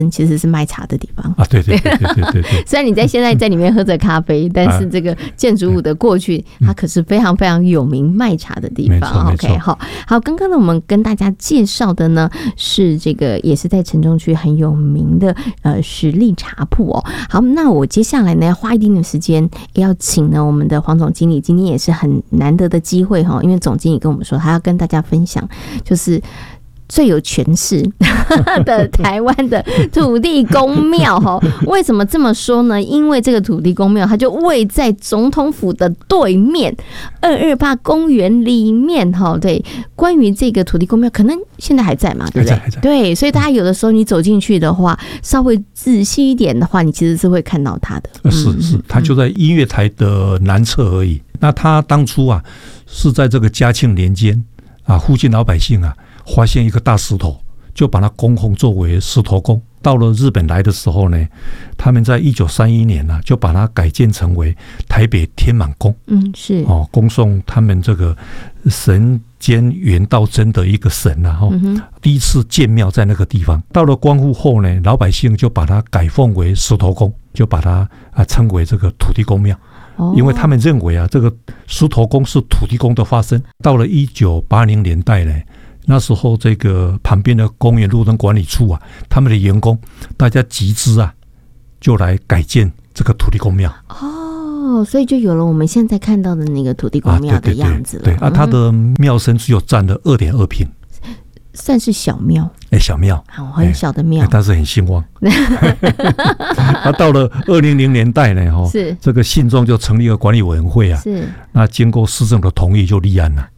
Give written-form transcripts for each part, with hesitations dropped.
其实是卖茶的地方啊，对。 虽然你现在在里面喝着咖啡，但是这个建筑物的过去，它可是非常非常有名卖茶的地方。OK， 好，刚刚呢，我们跟大家介绍的呢是这个也是在城中区很有名的实力茶铺哦。好，那我接下来呢要花一点点时间，要请呢我们的黄总经理，今天也是很难得的机会哈，因为总经理跟我们说他要跟大家分享，就是最有权势的台湾的土地公庙哈。为什么这么说呢？因为这个土地公庙它就位在总统府的对面228公园里面哈。对，关于这个土地公庙，可能现在还在嘛，对不对？对，所以大家有的时候你走进去的话，稍微仔细一点的话，你其实是会看到它的。 是，它就在音乐台的南侧而已。那它当初啊是在这个嘉庆年间啊，附近老百姓啊发现一个大石头，就把它供奉作为石头公。到了日本来的时候呢，他们在1931年啊，就把它改建成为台北天满宫。 是供送他们这个神间元道真的一个神啊。第一次建庙在那个地方。到了光复后呢，老百姓就把它改奉为石头公，就把它称为这个土地公庙。因为他们认为啊，这个石头公是土地公的化身。到了1980年代呢，那时候这个旁边的公园路灯管理处啊，他们的员工大家集资啊，就来改建这个土地公庙。 所以就有了我们现在看到的那个土地公庙的样子了。 对，它的庙身只有占了2.2坪。 算是小庙， 小庙， 很小的庙， 但是很兴旺。到了2000年代呢，是这个信众就成立了管理委员会啊，是那经过市政的同意就立案了。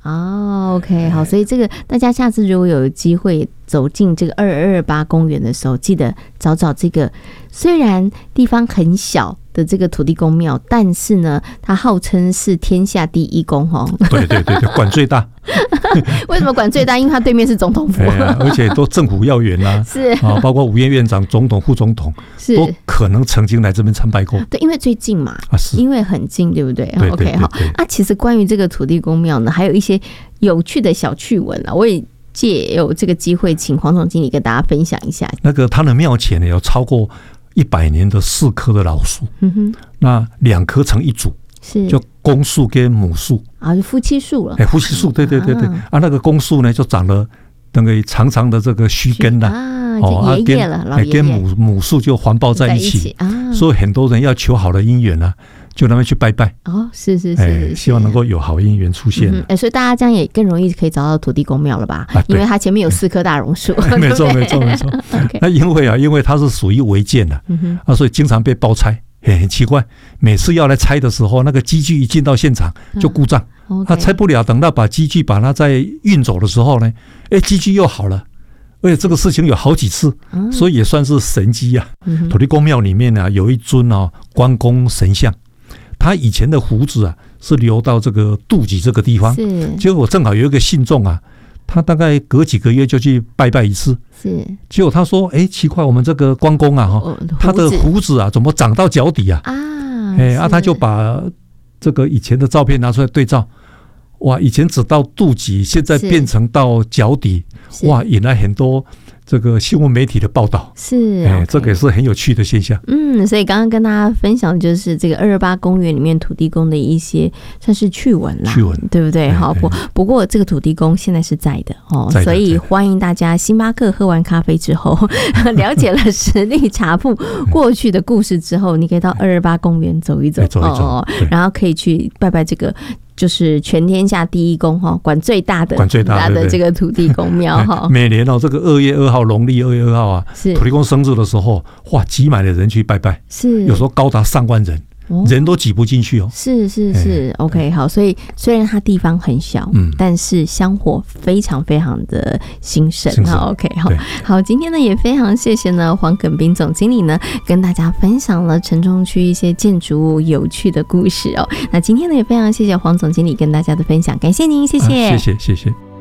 OK， 好，所以这个大家下次如果有机会走进这个2228公园的时候，记得找找这个虽然地方很小的这个土地公庙，但是呢，它号称是天下第一宫哦。对， 管最大。 为什么管最大？因为它对面是总统府， 而且都政府要员啊， 是包括五院院长、总统、副总统，都可能曾经来这边参拜过。 对，因为最近嘛，因为很近，对不对？ 对 OK， 好。其实关于这个土地公庙呢，还有一些有趣的小趣闻啊，我也借有这个机会，请黄总经理跟大家分享一下。 那个他的庙前呢，有超过100年的4棵的老树，那2棵成一组，是就公树跟母树啊，就夫妻树了。 夫妻树，对那个公树呢就长了那个长长的这个须根爷爷了，老爷爷跟母树就环抱在一起所以很多人要求好的姻缘啊，就那边去拜拜。 是， 希望能够有好姻缘出现。 所以大家这样也更容易可以找到土地公庙了吧？因为它前面有4棵大榕树。 没错。那因为它是属于违建的所以经常被爆拆。很奇怪，每次要来拆的时候，那个机具一进到现场就故障，它拆不了。等到把机具把它再运走的时候呢，机具又好了。而且这个事情有好几次，所以也算是神机啊。土地公庙里面呢，有一尊关公神像，他以前的胡子啊是留到这个肚脐这个地方，结果正好有一个信众啊，他大概隔几个月就去拜拜一次，是结果他说奇怪，我们这个关公啊他的胡子啊怎么长到脚底啊？他就把这个以前的照片拿出来对照，哇，以前只到肚脐，现在变成到脚底，哇，引来很多这个新闻媒体的报道， 是这个也是很有趣的现象。 所以刚刚跟大家分享就是这个228公园里面土地公的一些算是趣闻啦，对不对？好，不过这个土地公现在是在的所以欢迎大家星巴克喝完咖啡之后，了解了实力茶铺过去的故事之后，你可以到228公园走一走，然后可以去拜拜这个。就是全天下第一公管最大的这个土地公庙每年这个2月2号农历2月2号啊，土地公生日的时候，哇，挤满了人去拜拜，是有时候高达上万人。人都挤不进去是 OK， 好，所以虽然它地方很小，但是香火非常非常的兴盛OK， 好，今天呢也非常谢谢呢黄耿彬总经理呢跟大家分享了城中区一些建筑物有趣的故事那今天呢也非常谢谢黄总经理跟大家的分享，感谢您，谢谢。 谢谢。